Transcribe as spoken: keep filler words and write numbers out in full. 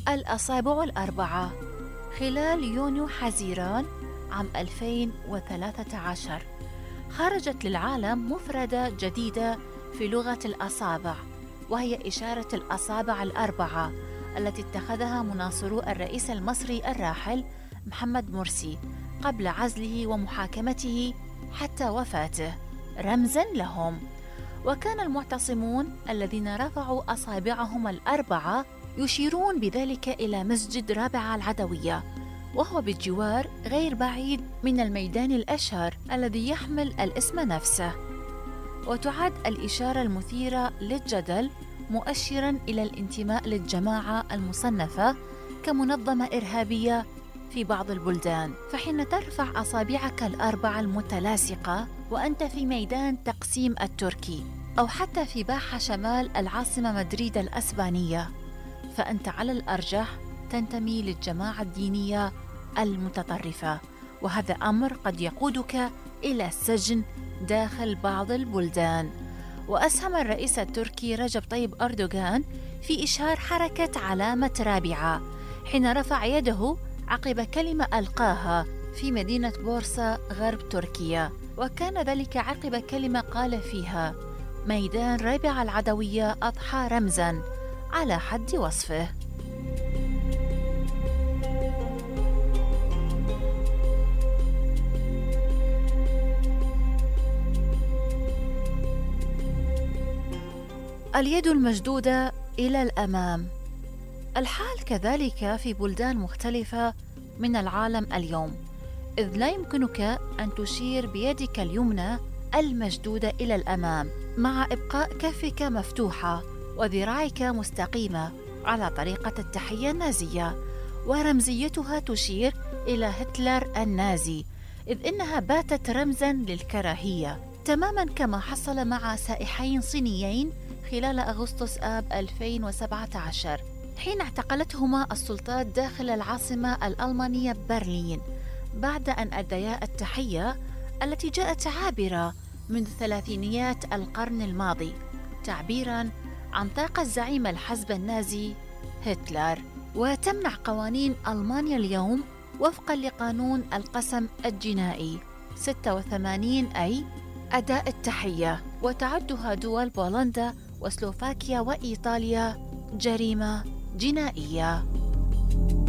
الأصابع الأربعة خلال يونيو حزيران عام ألفين وثلاثة عشر خرجت للعالم مفردة جديدة في لغة الأصابع، وهي إشارة الأصابع الأربعة التي اتخذها مناصرو الرئيس المصري الراحل محمد مرسي قبل عزله ومحاكمته حتى وفاته رمزاً لهم. وكان المعتصمون الذين رفعوا أصابعهم الأربعة يشيرون بذلك إلى مسجد رابعة العدوية، وهو بالجوار غير بعيد من الميدان الأشهر الذي يحمل الاسم نفسه. وتعد الإشارة المثيرة للجدل مؤشراً إلى الانتماء للجماعة المصنفة كمنظمة إرهابية في بعض البلدان. فحين ترفع أصابعك الأربعة المتلاصقة وأنت في ميدان تقسيم التركي أو حتى في باحة شمال العاصمة مدريد الأسبانية، فأنت على الأرجح تنتمي للجماعة الدينية المتطرفة، وهذا أمر قد يقودك إلى السجن داخل بعض البلدان. وأسهم الرئيس التركي رجب طيب أردوغان في إشهار حركة علامة رابعة حين رفع يده عقب كلمة ألقاها في مدينة بورصة غرب تركيا، وكان ذلك عقب كلمة قال فيها: ميدان رابعة العدوية أضحى رمزاً على حد وصفه. اليد المشدودة إلى الأمام. الحال كذلك في بلدان مختلفة من العالم اليوم، إذ لا يمكنك أن تشير بيدك اليمنى المشدودة إلى الأمام مع إبقاء كفك مفتوحة وذراعك مستقيمة على طريقة التحية النازية، ورمزيتها تشير إلى هتلر النازي، إذ إنها باتت رمزاً للكراهية، تماماً كما حصل مع سائحين صينيين خلال أغسطس آب ألفين وسبعة عشر حين اعتقلتهما السلطات داخل العاصمة الألمانية برلين بعد أن أديا التحية التي جاءت عابرة منذ ثلاثينيات القرن الماضي، تعبيراً عن طاقة زعيم الحزب النازي هتلر. وتمنع قوانين ألمانيا اليوم وفقاً لقانون القسم الجنائي ستة وثمانين أي أداء التحية، وتعدها دول بولندا وسلوفاكيا وإيطاليا جريمة جنائية.